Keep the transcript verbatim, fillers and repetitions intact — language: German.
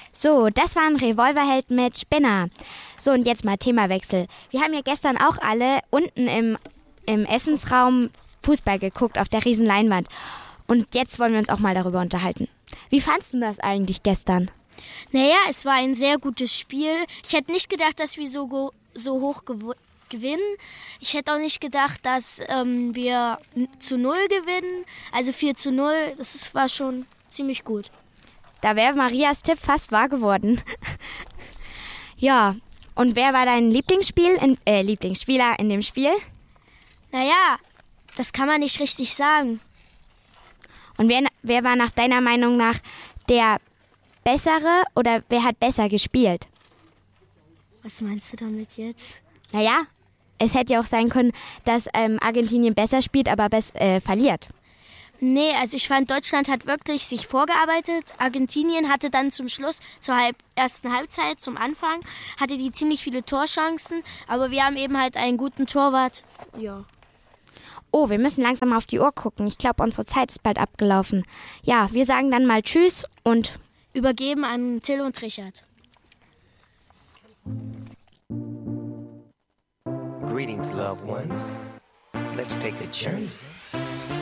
So, das war ein Revolverheld mit Spinner. So, und jetzt mal Themawechsel. Wir haben ja gestern auch alle unten im, im Essensraum Fußball geguckt auf der riesen Leinwand. Und jetzt wollen wir uns auch mal darüber unterhalten. Wie fandst du das eigentlich gestern? Naja, es war ein sehr gutes Spiel. Ich hätte nicht gedacht, dass wir so, go- so hoch gew- gewinnen. Ich hätte auch nicht gedacht, dass ähm, wir n- zu null gewinnen. Also vier zu null, das ist, war schon ziemlich gut. Da wäre Marias Tipp fast wahr geworden. Ja, und wer war dein Lieblingsspiel in, äh, Lieblingsspieler in dem Spiel? Naja, das kann man nicht richtig sagen. Und wer, wer war nach deiner Meinung nach der bessere oder wer hat besser gespielt? Was meinst du damit jetzt? Naja, es hätte ja auch sein können, dass ähm, Argentinien besser spielt, aber bess- äh, verliert. Nee, also ich fand, Deutschland hat wirklich sich vorgearbeitet. Argentinien hatte dann zum Schluss, zur halb, ersten Halbzeit, zum Anfang, hatte die ziemlich viele Torchancen. Aber wir haben eben halt einen guten Torwart. Ja. Oh, wir müssen langsam auf die Uhr gucken. Ich glaube, unsere Zeit ist bald abgelaufen. Ja, wir sagen dann mal Tschüss und Übergeben an Till und Richard. Greetings, loved ones. Let's take a journey